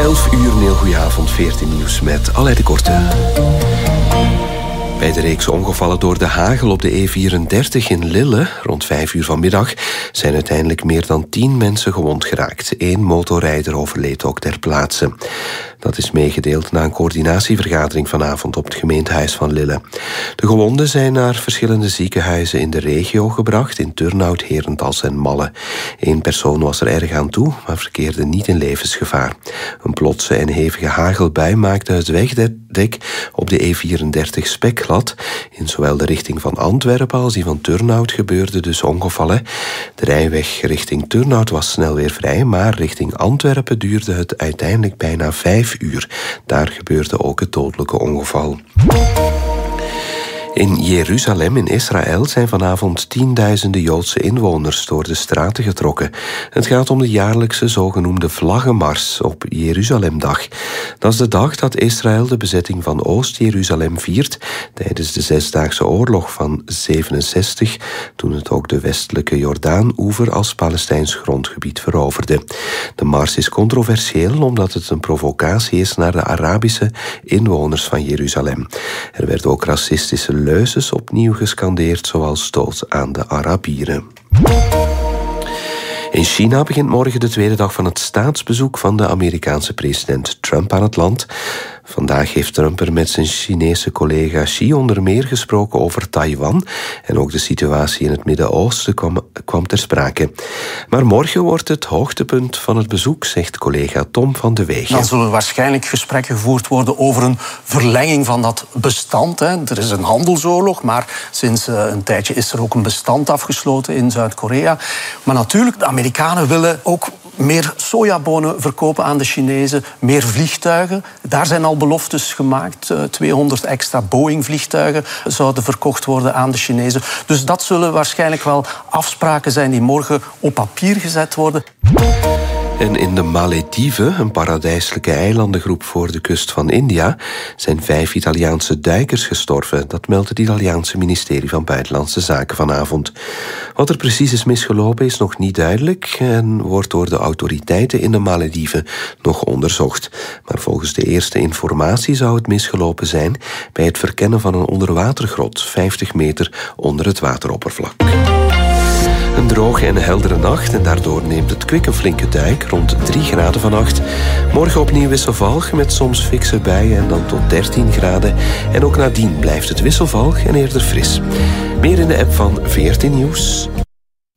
11 uur, een heel goede avond, 14 nieuws met Aleid de Korte. Bij de reeks ongevallen door de hagel op de E34 in Lille, rond 5 uur vanmiddag, zijn uiteindelijk meer dan 10 mensen gewond geraakt. 1 motorrijder overleed ook ter plaatse. Dat is meegedeeld na een coördinatievergadering vanavond op het gemeentehuis van Lille. De gewonden zijn naar verschillende ziekenhuizen in de regio gebracht, in Turnhout, Herentals en Malle. 1 persoon was er erg aan toe, maar verkeerde niet in levensgevaar. Een plotse en hevige hagelbui maakte het wegdek op de E34 spekglad. In zowel de richting van Antwerpen als die van Turnhout gebeurde dus ongevallen. De rijweg richting Turnhout was snel weer vrij, maar richting Antwerpen duurde het uiteindelijk bijna 5 uur. Daar gebeurde ook het dodelijke ongeval. In Jeruzalem in Israël zijn vanavond tienduizenden Joodse inwoners door de straten getrokken. Het gaat om de jaarlijkse zogenoemde vlaggenmars op Jeruzalemdag. Dat is de dag dat Israël de bezetting van Oost-Jeruzalem viert tijdens de Zesdaagse Oorlog van 67, toen het ook de westelijke Jordaan-oever als Palestijns grondgebied veroverde. De mars is controversieel omdat het een provocatie is naar de Arabische inwoners van Jeruzalem. Er werden ook racistische leuzes opnieuw gescandeerd, zoals dood aan de Arabieren. In China begint morgen de tweede dag van het staatsbezoek van de Amerikaanse president Trump aan het land. Vandaag heeft Trump er met zijn Chinese collega Xi onder meer gesproken over Taiwan en ook de situatie in het Midden-Oosten kwam ter sprake. Maar morgen wordt het hoogtepunt van het bezoek, zegt collega Tom van de Wegen. Dan zullen waarschijnlijk gesprekken gevoerd worden over een verlenging van dat bestand. Er is een handelsoorlog, maar sinds een tijdje is er ook een bestand afgesloten in Zuid-Korea. Maar natuurlijk, de Amerikanen willen ook meer sojabonen verkopen aan de Chinezen, meer vliegtuigen. Daar zijn al beloftes gemaakt. 200 extra Boeing-vliegtuigen zouden verkocht worden aan de Chinezen. Dus dat zullen waarschijnlijk wel afspraken zijn die morgen op papier gezet worden. En in de Malediven, een paradijselijke eilandengroep voor de kust van India, zijn 5 Italiaanse duikers gestorven. Dat meldt het Italiaanse ministerie van Buitenlandse Zaken vanavond. Wat er precies is misgelopen is nog niet duidelijk en wordt door de autoriteiten in de Malediven nog onderzocht. Maar volgens de eerste informatie zou het misgelopen zijn bij het verkennen van een onderwatergrot 50 meter onder het wateroppervlak. Een droge en heldere nacht en daardoor neemt het kwik een flinke duik, rond 3 graden vannacht. Morgen opnieuw wisselvallig met soms fikse buien en dan tot 13 graden. En ook nadien blijft het wisselvallig en eerder fris. Meer in de app van 14 Nieuws.